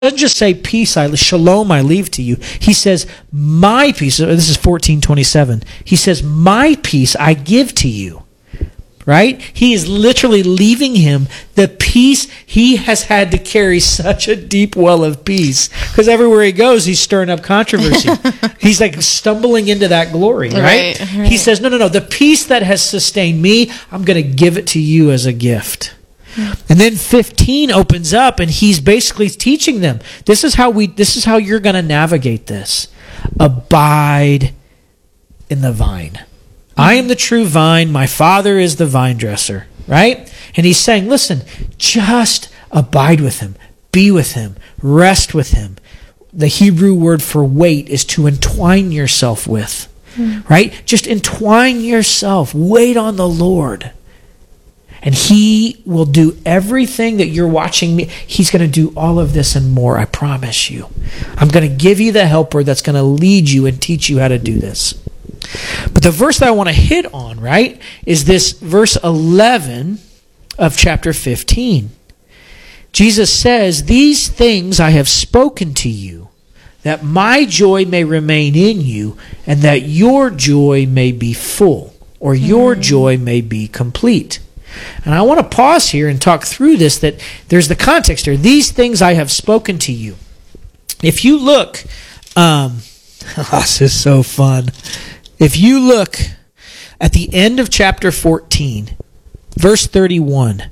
doesn't just say peace, shalom I leave to you. He says, my peace, this is 14:27. He says, my peace I give to you. Right? He is literally leaving him the peace he has had to carry, such a deep well of peace. Because everywhere he goes, he's stirring up controversy. He's like stumbling into that glory, right? He says, no. The peace that has sustained me, I'm going to give it to you as a gift. And then 15 opens up and he's basically teaching them, this is how you're going to navigate this. Abide in the vine. I am the true vine, my Father is the vine dresser, right? And he's saying, listen, just abide with him, be with him, rest with him. The Hebrew word for wait is to entwine yourself with, right? Just entwine yourself, wait on the Lord. And he will do everything that you're watching me. He's going to do all of this and more, I promise you. I'm going to give you the helper that's going to lead you and teach you how to do this. But the verse that I want to hit on, right, is this verse 11 of chapter 15. Jesus says, these things I have spoken to you, that my joy may remain in you, and that your joy may be full, or your joy may be complete. And I want to pause here and talk through this, that there's the context here. These things I have spoken to you. If you look, this is so fun. If you look at the end of chapter 14, verse 31,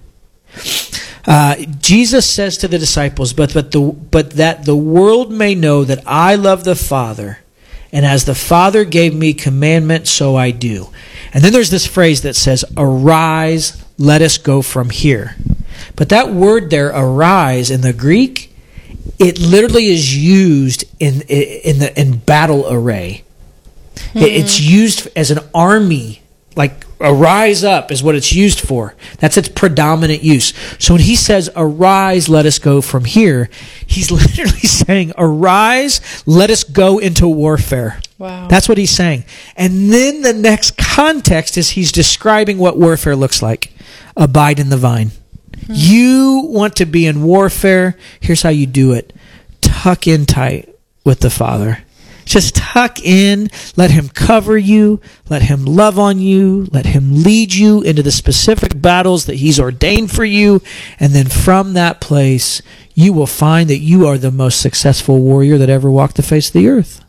Jesus says to the disciples, but that the world may know that I love the Father, and as the Father gave me commandment, so I do. And then there's this phrase that says, arise, let us go from here. But that word there, arise, in the Greek, it literally is used in battle array. It's used as an army, like arise up is what it's used for. That's its predominant use. So when he says, arise, let us go from here, he's literally saying, arise, let us go into warfare. Wow. That's what he's saying. And then the next context is he's describing what warfare looks like. Abide in the vine. You want to be in warfare. Here's how you do it. Tuck in tight with the Father. Just tuck in, let him cover you, let him love on you, let him lead you into the specific battles that he's ordained for you, and then from that place, you will find that you are the most successful warrior that ever walked the face of the earth.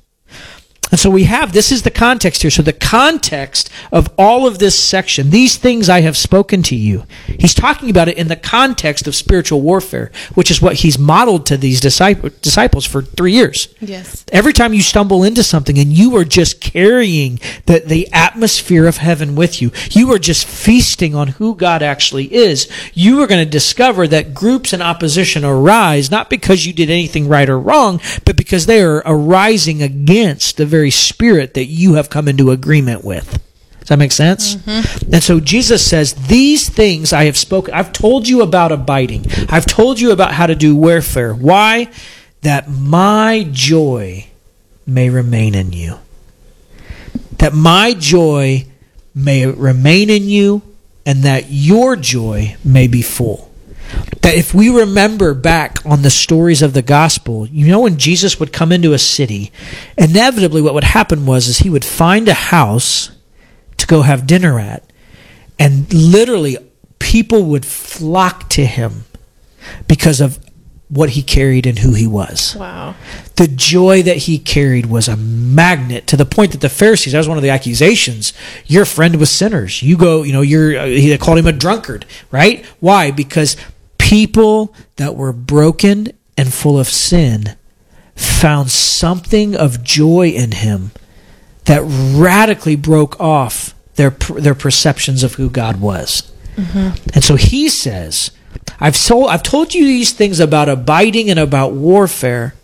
And so this is the context here. So the context of all of this section, these things I have spoken to you, he's talking about it in the context of spiritual warfare, which is what he's modeled to these disciples for 3 years. Yes. Every time you stumble into something and you are just carrying the atmosphere of heaven with you, you are just feasting on who God actually is, you are going to discover that groups in opposition arise, not because you did anything right or wrong, but because they are arising against the very spirit that you have come into agreement with. Does that make sense? And so Jesus says, these things I have spoken. I've told you about abiding. I've told you about how to do warfare. Why? That my joy may remain in you. That my joy may remain in you, and that your joy may be full. That if we remember back on the stories of the gospel, when Jesus would come into a city, inevitably what would happen is he would find a house to go have dinner at, and literally people would flock to him because of what he carried and who he was. Wow. The joy that he carried was a magnet, to the point that the Pharisees, that was one of the accusations, you're a friend with sinners. You go, they called him a drunkard, right? Why? Because people that were broken and full of sin found something of joy in him that radically broke off their perceptions of who God was. And so he says, I've told you these things about abiding and about warfare,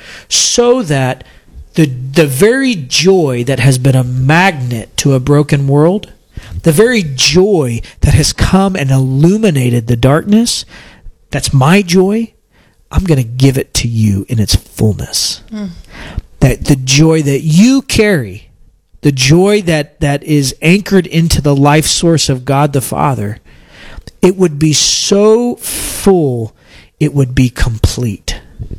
so that the very joy that has been a magnet to a broken world, the very joy that has come and illuminated the darkness, that's my joy, I'm going to give it to you in its fullness. That the joy that you carry, the joy that is anchored into the life source of God the Father, it would be so full, it would be complete.